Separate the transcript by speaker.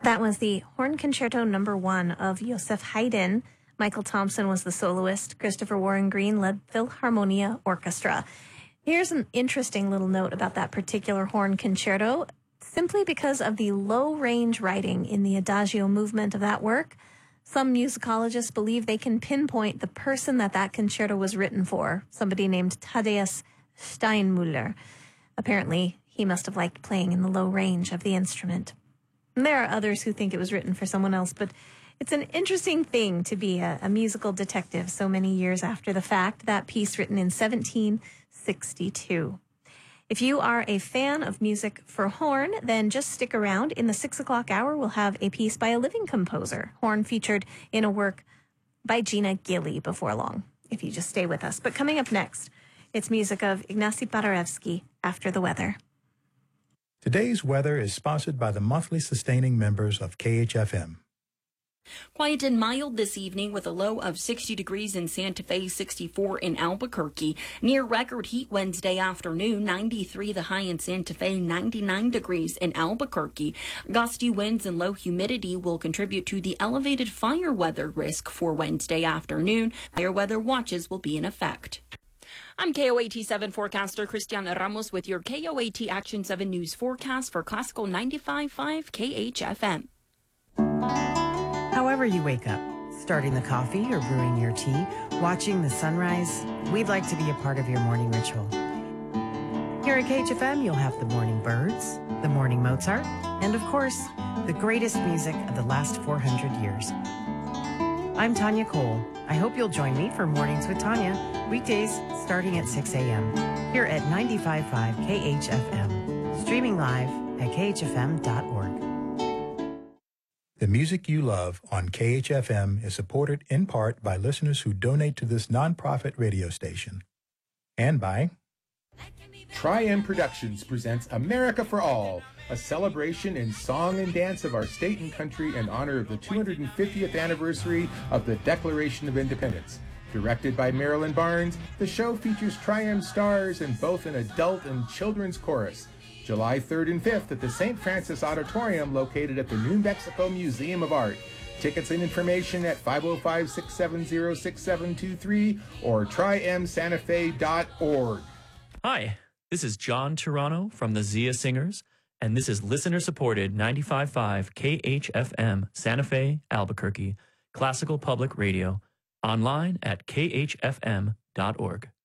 Speaker 1: That was the Horn Concerto No. 1 of Joseph Haydn. Michael Thompson was the soloist. Christopher Warren Green led Philharmonia Orchestra. Here's an interesting little note about that particular horn concerto. Simply because of the low-range writing in the adagio movement of that work, some musicologists believe they can pinpoint the person that concerto was written for, somebody named Thaddeus Steinmüller. Apparently, he must have liked playing in the low range of the instrument. And there are others who think it was written for someone else, but it's an interesting thing to be a musical detective so many years after the fact. That piece written in 1762. If you are a fan of music for horn, then just stick around. In the 6 o'clock hour, we'll have a piece by a living composer. Horn featured in a work by Gina Gilly before long, if you just stay with us. But coming up next, it's music of Ignacy Paderewski, After the Weather.
Speaker 2: Today's weather is sponsored by the monthly sustaining members of KHFM.
Speaker 3: Quiet and mild this evening with a low of 60 degrees in Santa Fe, 64 in Albuquerque. Near record heat Wednesday afternoon, 93 the high in Santa Fe, 99 degrees in Albuquerque. Gusty winds and low humidity will contribute to the elevated fire weather risk for Wednesday afternoon. Fire weather watches will be in effect. I'm KOAT 7 forecaster Christiana Ramos with your KOAT Action 7 news forecast for Classical 95.5 KHFM.
Speaker 4: However you wake up, starting the coffee or brewing your tea, watching the sunrise, we'd like to be a part of your morning ritual. Here at KHFM, you'll have the morning birds, the morning Mozart, and of course, the greatest music of the last 400 years. I'm Tanya Cole. I hope you'll join me for Mornings with Tanya, weekdays starting at 6 a.m. here at 95.5 KHFM, streaming live at khfm.org.
Speaker 2: The music you love on KHFM is supported in part by listeners who donate to this nonprofit radio station. And by
Speaker 5: Tri-M Productions presents America for All, a celebration in song and dance of our state and country in honor of the 250th anniversary of the Declaration of Independence. Directed by Marilyn Barnes, the show features Tri-M stars in both an adult and children's chorus. July 3rd and 5th at the St. Francis Auditorium located at the New Mexico Museum of Art. Tickets and information at 505-670-6723 or trimsantafe.org.
Speaker 6: Hi, this is John Turano from the Zia Singers, and this is listener-supported 95.5 KHFM Santa Fe, Albuquerque, Classical Public Radio, online at khfm.org.